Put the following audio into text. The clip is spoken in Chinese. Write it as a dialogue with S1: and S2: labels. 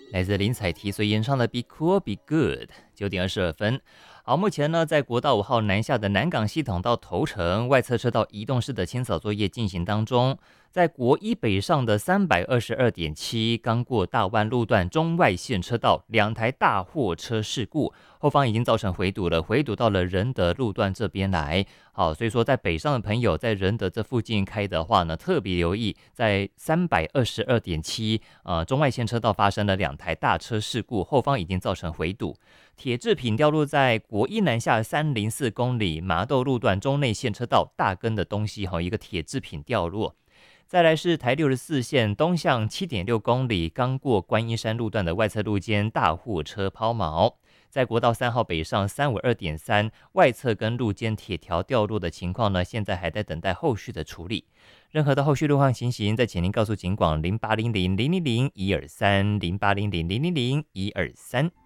S1: 来自林采缇所演唱的《Be Cool Be Good》9点22分。好，目前呢，在国道5号南下的南港系统到头城外侧车道移动式的清扫作业进行当中，在国一北上的322.7刚过大湾路段中外线车道两台大货车事故，后方已经造成回堵了，回堵到了仁德路段这边来。好，所以说在北上的朋友在仁德这附近开的话呢，特别留意在322.7中外线车道发生了两台大车事故，后方已经造成回堵。铁制品掉落在国一南下304公里麻豆路段中内线车道大根的东西，一个铁制品掉落。再来是台64线东向7.6公里，刚过观音山路段的外侧路肩大货车抛锚。在国道3号北上352.3外侧跟路肩铁条掉落的情况呢，现在还在等待后续的处理。任何的后续路况情形，再请您告诉警广08000001230800000123。